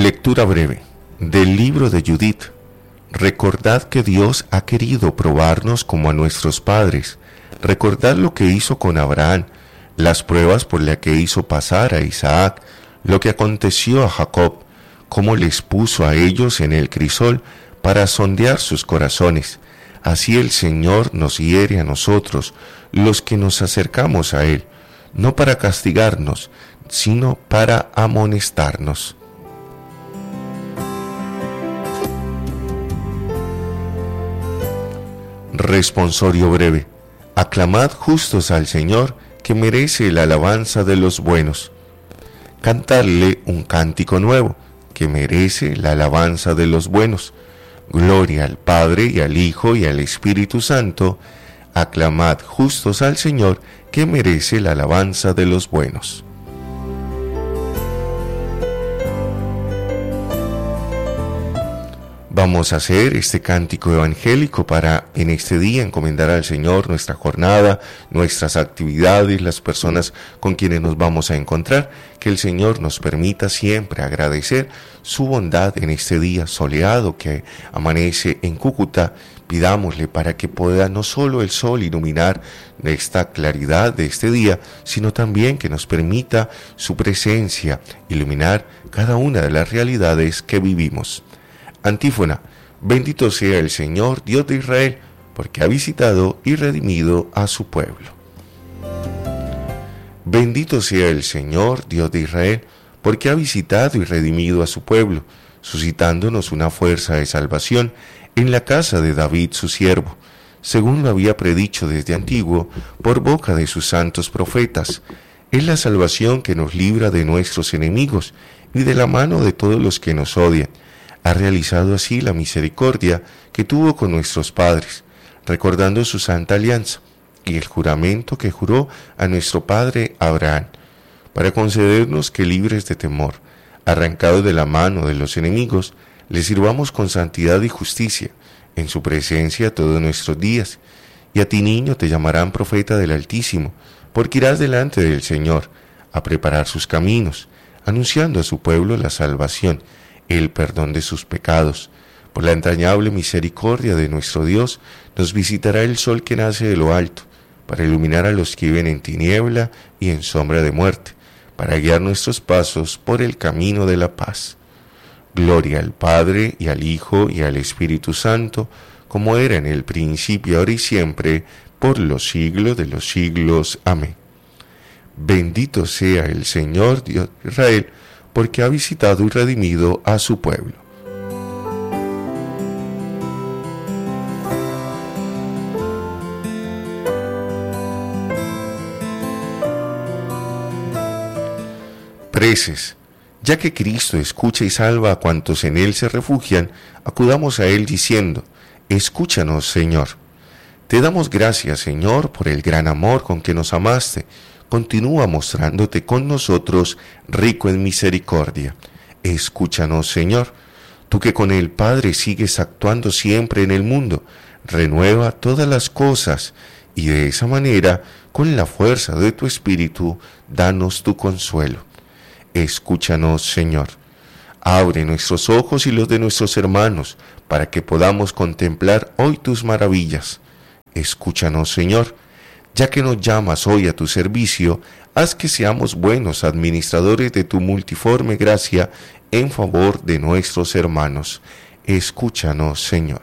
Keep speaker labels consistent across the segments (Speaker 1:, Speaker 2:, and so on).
Speaker 1: Lectura breve del libro de Judith. Recordad que Dios ha querido probarnos como a nuestros padres. Recordad lo que hizo con Abraham, las pruebas por las que hizo pasar a Isaac, lo que aconteció a Jacob, cómo les puso a ellos en el crisol para sondear sus corazones. Así el Señor nos hiere a nosotros, los que nos acercamos a Él, no para castigarnos, sino para amonestarnos. Responsorio breve. Aclamad justos al Señor, que merece la alabanza de los buenos. Cantadle un cántico nuevo, que merece la alabanza de los buenos. Gloria al Padre, y al Hijo, y al Espíritu Santo. Aclamad justos al Señor, que merece la alabanza de los buenos. Vamos a hacer este cántico evangélico para en este día encomendar al Señor nuestra jornada, nuestras actividades, las personas con quienes nos vamos a encontrar. Que el Señor nos permita siempre agradecer su bondad en este día soleado que amanece en Cúcuta. Pidámosle para que pueda no solo el sol iluminar esta claridad de este día, sino también que nos permita su presencia iluminar cada una de las realidades que vivimos. Antífona. Bendito sea el Señor, Dios de Israel, porque ha visitado y redimido a su pueblo. Bendito sea el Señor, Dios de Israel, porque ha visitado y redimido a su pueblo, suscitándonos una fuerza de salvación en la casa de David su siervo, según lo había predicho desde antiguo por boca de sus santos profetas. Es la salvación que nos libra de nuestros enemigos y de la mano de todos los que nos odian. Ha realizado así la misericordia que tuvo con nuestros padres, recordando su santa alianza y el juramento que juró a nuestro padre Abraham, para concedernos que, libres de temor, arrancados de la mano de los enemigos, le sirvamos con santidad y justicia en su presencia todos nuestros días. Y a ti, niño, te llamarán profeta del Altísimo, porque irás delante del Señor a preparar sus caminos, anunciando a su pueblo la salvación, el perdón de sus pecados. Por la entrañable misericordia de nuestro Dios, nos visitará el sol que nace de lo alto, para iluminar a los que viven en tiniebla y en sombra de muerte, para guiar nuestros pasos por el camino de la paz. Gloria al Padre, y al Hijo, y al Espíritu Santo, como era en el principio, ahora y siempre, por los siglos de los siglos. Amén. Bendito sea el Señor, Dios de Israel, porque ha visitado y redimido a su pueblo. Preces. Ya que Cristo escucha y salva a cuantos en Él se refugian, acudamos a Él diciendo: escúchanos, Señor. Te damos gracias, Señor, por el gran amor con que nos amaste. Continúa mostrándote con nosotros rico en misericordia. Escúchanos, Señor. Tú que con el Padre sigues actuando siempre en el mundo, renueva todas las cosas y de esa manera, con la fuerza de tu Espíritu, danos tu consuelo. Escúchanos, Señor. Abre nuestros ojos y los de nuestros hermanos, para que podamos contemplar hoy tus maravillas. Escúchanos, Señor. Ya que nos llamas hoy a tu servicio, haz que seamos buenos administradores de tu multiforme gracia en favor de nuestros hermanos. Escúchanos, Señor.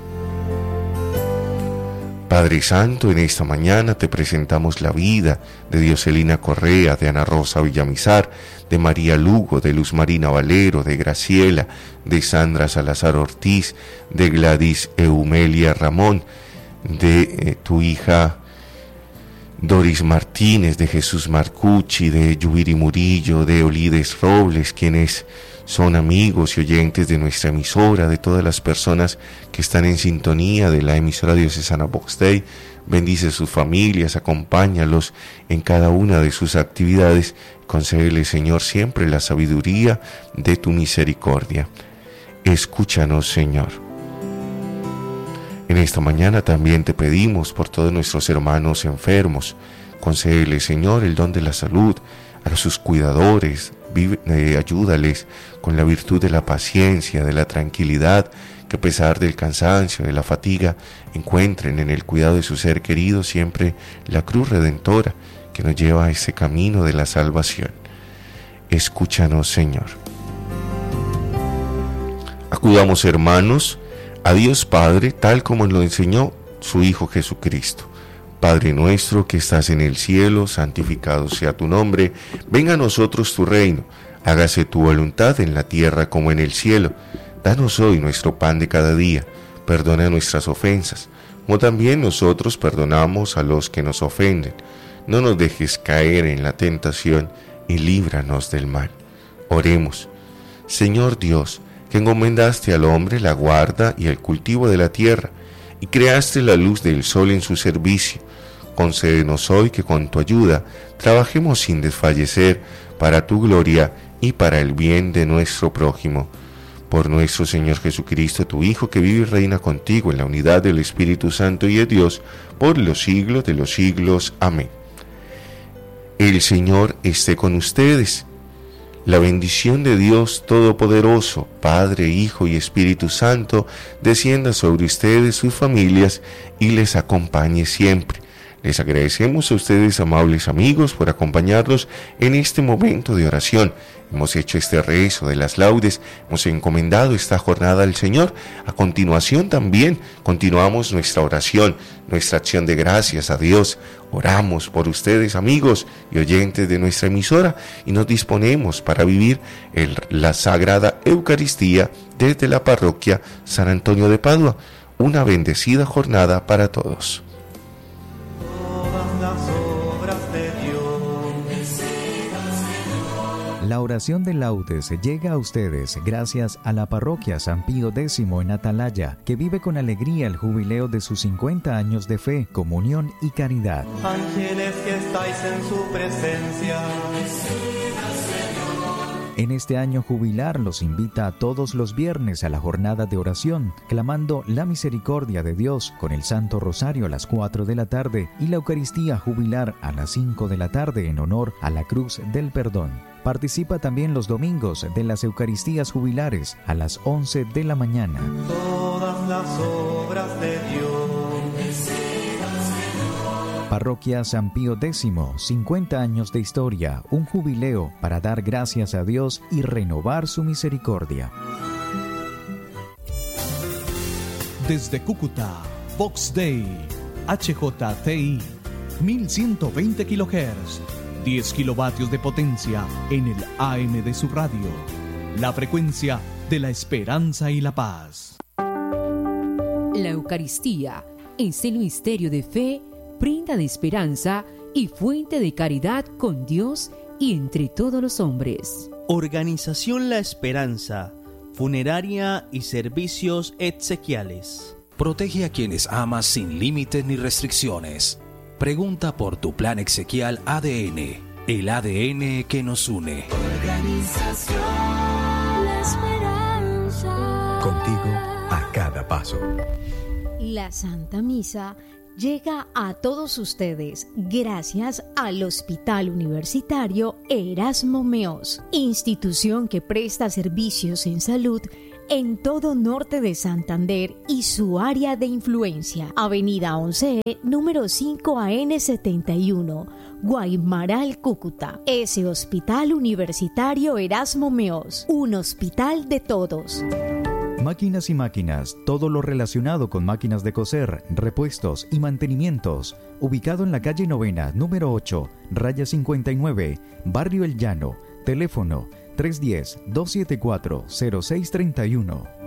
Speaker 1: Padre Santo, en esta mañana te presentamos la vida de Dioselina Correa, de Ana Rosa Villamizar, de María Lugo, de Luz Marina Valero, de Graciela, de Sandra Salazar Ortiz, de Gladys Eumelia Ramón, de tu hija Doris Martínez, de Jesús Marcucci, de Yubiri Murillo, de Olides Robles, quienes son amigos y oyentes de nuestra emisora, de todas las personas que están en sintonía de la emisora diocesana Vox Dei. Bendice sus familias, acompáñalos en cada una de sus actividades. Concédele, Señor, siempre la sabiduría de tu misericordia. Escúchanos, Señor. En esta mañana también te pedimos por todos nuestros hermanos enfermos. Concédele, Señor, el don de la salud a sus cuidadores, ayúdales con la virtud de la paciencia, de la tranquilidad, que a pesar del cansancio, de la fatiga, encuentren en el cuidado de su ser querido siempre la cruz redentora que nos lleva a ese camino de la salvación. Escúchanos, Señor. Acudamos, hermanos, a Dios Padre, tal como lo enseñó su Hijo Jesucristo. Padre nuestro que estás en el cielo, santificado sea tu nombre. Venga a nosotros tu reino. Hágase tu voluntad en la tierra como en el cielo. Danos hoy nuestro pan de cada día. Perdona nuestras ofensas, como también nosotros perdonamos a los que nos ofenden. No nos dejes caer en la tentación y líbranos del mal. Oremos. Señor Dios, que encomendaste al hombre la guarda y el cultivo de la tierra, y creaste la luz del sol en su servicio, concédenos hoy que con tu ayuda trabajemos sin desfallecer para tu gloria y para el bien de nuestro prójimo. Por nuestro Señor Jesucristo, tu Hijo, que vive y reina contigo en la unidad del Espíritu Santo y de Dios, por los siglos de los siglos. Amén. El Señor esté con ustedes. La bendición de Dios Todopoderoso, Padre, Hijo y Espíritu Santo, descienda sobre ustedes, sus familias, y les acompañe siempre. Les agradecemos a ustedes, amables amigos, por acompañarnos en este momento de oración. Hemos hecho este rezo de las laudes, hemos encomendado esta jornada al Señor. A continuación también continuamos nuestra oración, nuestra acción de gracias a Dios. Oramos por ustedes, amigos y oyentes de nuestra emisora, y nos disponemos para vivir la Sagrada Eucaristía desde la parroquia San Antonio de Padua. Una bendecida jornada para todos.
Speaker 2: La oración de laudes llega a ustedes gracias a la parroquia San Pío X en Atalaya, que vive con alegría el jubileo de sus 50 años de fe, comunión y caridad.
Speaker 3: Ángeles que estáis en su presencia.
Speaker 2: En este año jubilar los invita a todos los viernes a la jornada de oración, clamando la misericordia de Dios con el Santo Rosario a las 4 de la tarde y la Eucaristía jubilar a las 5 de la tarde en honor a la Cruz del Perdón. Participa también los domingos de las Eucaristías jubilares a las 11 de la mañana.
Speaker 3: Todas las obras de Dios.
Speaker 2: Parroquia San Pío X, 50 años de historia, un jubileo para dar gracias a Dios y renovar su misericordia.
Speaker 4: Desde Cúcuta, Vox Dei, HJTI, 1120 kHz, 10 kilovatios de potencia en el AM de su radio. La frecuencia de la esperanza y la paz.
Speaker 5: La Eucaristía es el misterio de fe, prenda de esperanza y fuente de caridad con Dios y entre todos los hombres.
Speaker 6: Organización La Esperanza, funeraria y servicios exequiales.
Speaker 7: Protege a quienes amas sin límites ni restricciones. Pregunta por tu plan exequial ADN, el ADN que nos une.
Speaker 8: Organización La Esperanza.
Speaker 9: Contigo a cada paso.
Speaker 8: La Santa Misa llega a todos ustedes gracias al Hospital Universitario Erasmo Meos, institución que presta servicios en salud en todo norte de Santander y su área de influencia. Avenida 11E, número 5 AN 71, Guaymaral, Cúcuta. Ese Hospital Universitario Erasmo Meos, un hospital de todos.
Speaker 2: Máquinas y máquinas, todo lo relacionado con máquinas de coser, repuestos y mantenimientos. Ubicado en la calle Novena, número 8, raya 59, Barrio El Llano. Teléfono 310-274-0631.